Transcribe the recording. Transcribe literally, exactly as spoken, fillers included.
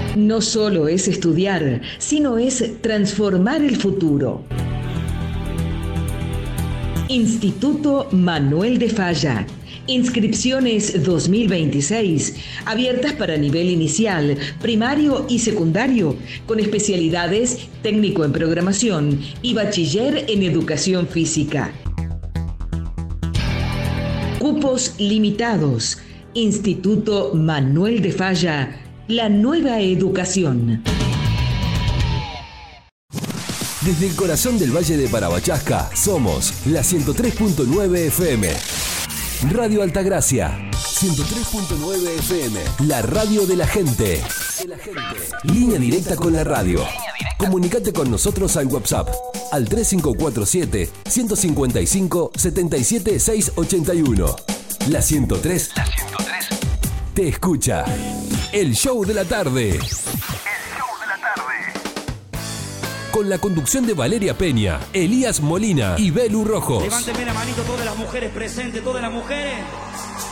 No solo es estudiar, sino es transformar el futuro. Instituto Manuel de Falla. Inscripciones dos mil veintiséis, abiertas para nivel inicial, primario y secundario, con especialidades técnico en programación y bachiller en educación física. Cupos limitados. Instituto Manuel de Falla, la nueva educación. Desde el corazón del Valle de Parabachasca, somos la ciento tres punto nueve F M. Radio Altagracia, ciento tres punto nueve F M, la radio de la gente. De la gente. Línea directa con la radio. Comunicate con nosotros al WhatsApp, al tres cinco cuatro siete, uno cinco cinco, siete siete seis ocho uno. La ciento tres, la ciento tres te escucha. El show de la tarde. El show de la tarde. Con la conducción de Valeria Peña, Elías Molina y Belu Rojos. Levánteme la manito todas las mujeres presentes, todas las mujeres.